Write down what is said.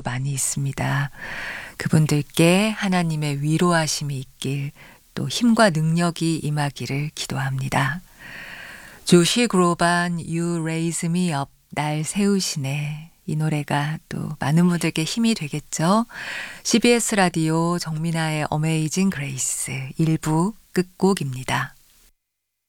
많이 있습니다. 그분들께 하나님의 위로하심이 있길, 또 힘과 능력이 임하기를 기도합니다. 조시 그로반 You Raise Me Up, 날 세우시네. 이 노래가 또 많은 분들께 힘이 되겠죠. CBS 라디오 정민아의 어메이징 그레이스 1부 끝곡입니다.